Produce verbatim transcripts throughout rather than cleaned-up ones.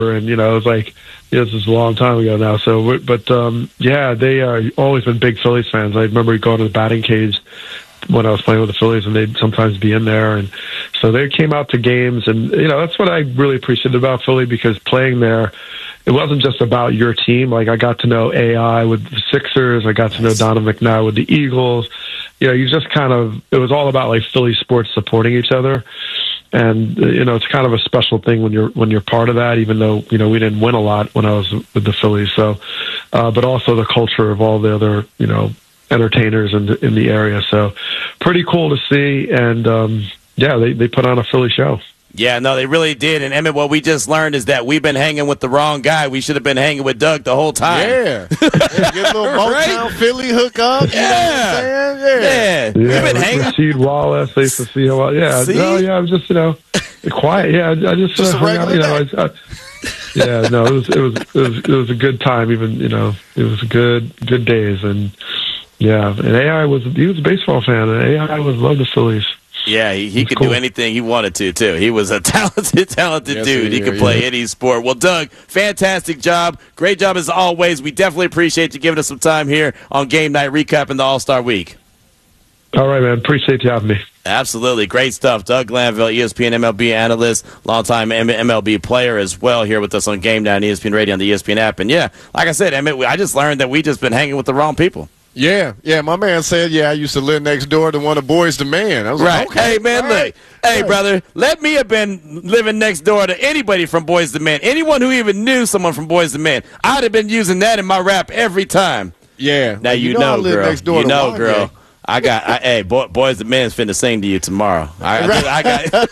and you know, it was like, you know, this is a long time ago now. So, but um, yeah, they are always been big Phillies fans. I remember going to the batting cage when I was playing with the Phillies, and they'd sometimes be in there, and so they came out to games, and you know, that's what I really appreciated about Philly, because playing there, it wasn't just about your team. Like, I got to know A I with the Sixers, I got to know Donovan McNabb with the Eagles. You know, you just kind of, it was all about like Philly sports supporting each other. And, you know, it's kind of a special thing when you're, when you're part of that, even though, you know, we didn't win a lot when I was with the Phillies. So, uh, but also the culture of all the other, you know, entertainers in the, in the area. So pretty cool to see. And, um, yeah, they, they put on a Philly show. Yeah, no, they really did. And, Emmett, what we just learned is that we've been hanging with the wrong guy. We should have been hanging with Doug the whole time. Yeah. yeah get a little Motown right? Philly hook up. Yeah. You know what I'm saying? Yeah. Yeah, we've been hanging. Rasheed Wallace, they used to see him. Yeah. See? No, yeah, I'm just, you know, quiet. Yeah, I just, just uh, hung out, you know, I, I, yeah, no, it was, it was, it was, it was a good time. Even, you know, it was good, good days. And yeah, and A I was, he was a baseball fan, and A I was loved the Phillies. Yeah, he, he could cool. do anything he wanted to, too. He was a talented, talented yes, dude. He, he could play yeah. any sport. Well, Doug, fantastic job. Great job as always. We definitely appreciate you giving us some time here on Game Night, recapping the All-Star Week. All right, man. Appreciate you having me. Absolutely. Great stuff. Doug Glanville, E S P N M L B analyst, longtime M L B player as well, here with us on Game Night on E S P N Radio on the E S P N app. And, yeah, like I said, Emmett, I just learned that we just been hanging with the wrong people. Yeah, yeah. My man said, yeah, I used to live next door to one of Boys the Man. I was right. like, okay. Hey, man, right. look. Hey, right. brother, let me have been living next door to anybody from Boys the Men. Anyone who even knew someone from Boys the Men. I'd have been using that in my rap every time. Yeah. Now, you, you know, know I live girl. next door you to know, Wanye. girl. I got, I, hey, boy, Boys the Men's finna sing to you tomorrow. I, right. I, I got.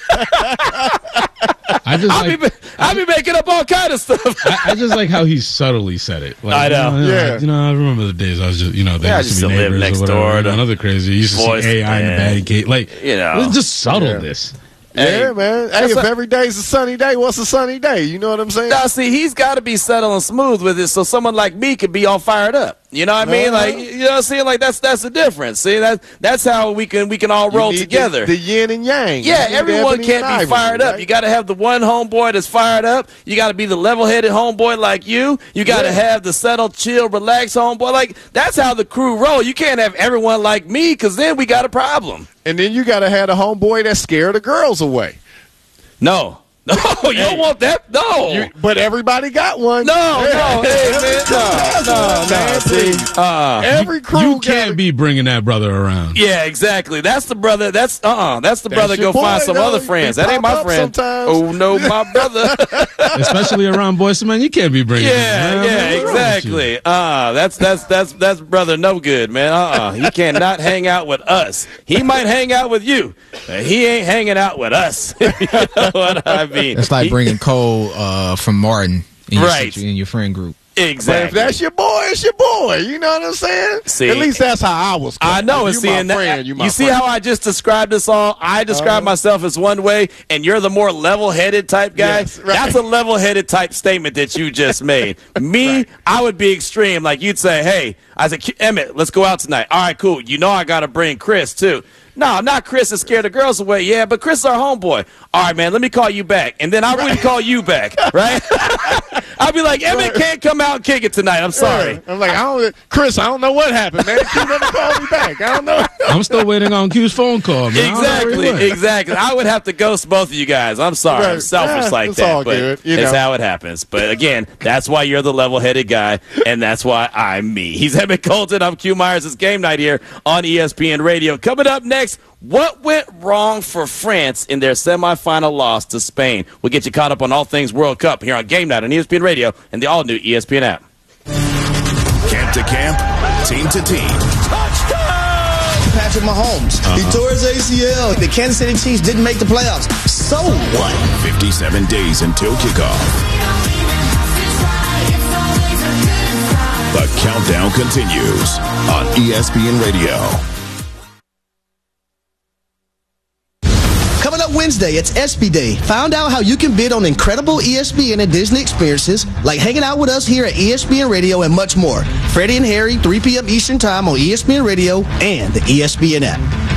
I just I'll, like, be, I'll be making up all kind of stuff. I, I just like how he subtly said it. Like, I know. You know, yeah. I, you know, I remember the days I was just, you know, they Yeah, I used used to be to live neighbors next or whatever. door You know, to another crazy. You used to Boys see A I in the Man. batting cage. Like, You know. it was just subtleness. Hey, yeah, man. Hey, if a, every day's a sunny day, what's a sunny day? You know what I'm saying? Now, see, he's got to be subtle and smooth with it, so someone like me could be all fired up. You know what I mean? Uh-huh. Like, you know what I'm saying? Like, that's that's the difference. See, that that's how we can we can all roll You need together. The, the yin and yang. Yeah, You need everyone Ebony can't and be Ivory, fired up. right? You got to have the one homeboy that's fired up. You got to be the level-headed homeboy like you. You got to Yeah. have the settled, chill, relaxed homeboy. Like, that's how the crew roll. You can't have everyone like me, because then we got a problem. And then you got to have a homeboy that scare the girls away. No. No, you Hey. don't want that. No. You, but everybody got one. no, Yeah. no, hey, man, no, no, no, man, see, please. uh, Every crew You got can't a- be bringing that brother around. yeah, exactly. That's the brother. That's uh-uh. That's the That's brother. your Go find boy, some though. other He friends. That ain't pop my up friend. sometimes. Oh no, my brother. Especially around Boys to Men. You can't be bringing him Yeah, around. yeah, Man, what's wrong with exactly. Uh, that's that's that's that's brother no good, man. Uh-uh. He cannot hang out with us. He might hang out with you, but he ain't hanging out with us. You know what I mean? That's like He- bringing Cole uh, from Martin in your, Right. in your friend group. But exactly. if that's your boy, it's your boy. You know what I'm saying? See, At least that's how I was. I know, and you seeing my that. friend, you, my you see friend. how I just described us all? I describe Uh-huh. myself as one way, and you're the more level-headed type guy. Yes, right. That's a level-headed type statement that you just made. Me, Right. I would be extreme. Like, you'd say, hey, I said, Emmett, let's go out tonight. All right, cool. You know I got to bring Chris, too. No, not Chris to scare the girls away. Yeah, but Chris is our homeboy. All right, man, let me call you back. And then I wouldn't call you back, right? I'd be like, Emmett can't come out and kick it tonight. I'm sorry. Yeah. I'm like, I don't, Chris, I don't know what happened, man. Q never called me back. I don't know. I'm still waiting on Q's phone call, man. I don't know where he Exactly, went. exactly. I would have to ghost both of you guys. I'm sorry. I'm Right. selfish Yeah, like it's that. all but good, you it's know. how it happens. But again, that's why you're the level-headed guy, and that's why I'm me. He's Emmett Colton. I'm Q Myers. It's Game Night here on E S P N Radio. Coming up next, what went wrong for France in their semifinal loss to Spain? We'll get you caught up on all things World Cup here on Game Night on E S P N Radio and the all-new E S P N app. Camp to camp, team to team. Patrick Mahomes. Uh-huh. He tore his A C L. The Kansas City Chiefs didn't make the playoffs. So what? fifty-seven days until kickoff. The countdown continues on E S P N Radio. Coming up Wednesday, it's S B Day. Found out how you can bid on incredible E S P N and Disney experiences, like hanging out with us here at E S P N Radio and much more. Freddie and Harry, three p.m. Eastern Time on E S P N Radio and the E S P N app.